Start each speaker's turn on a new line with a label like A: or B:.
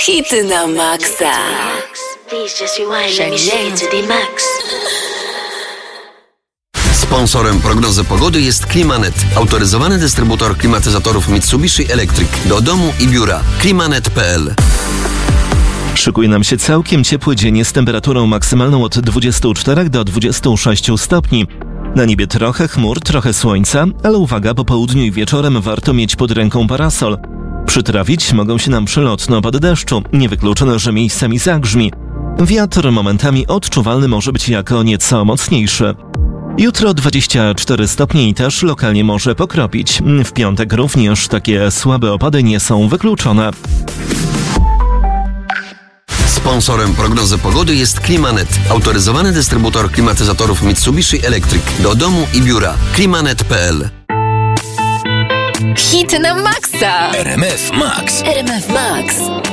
A: Hity na maksa.
B: Sponsorem prognozy pogody jest Climanet, autoryzowany dystrybutor klimatyzatorów Mitsubishi Electric do domu i biura. Climanet.pl.
C: Szykuje nam się całkiem ciepły dzień z temperaturą maksymalną od 24 do 26 stopni. Na niebie trochę chmur, trochę słońca, ale uwaga, po południu i wieczorem warto mieć pod ręką parasol. Przytrafić mogą się nam przelotne opady deszczu, niewykluczone, że miejscami zagrzmi. Wiatr momentami odczuwalny może być jako nieco mocniejszy. Jutro 24 stopnie i też lokalnie może pokropić. W piątek również takie słabe opady nie są wykluczone.
B: Sponsorem prognozy pogody jest Climanet, autoryzowany dystrybutor klimatyzatorów Mitsubishi Electric do domu i biura. Climanet.pl.
A: Hity na maksa.
D: RMF Max.
A: RMF Max.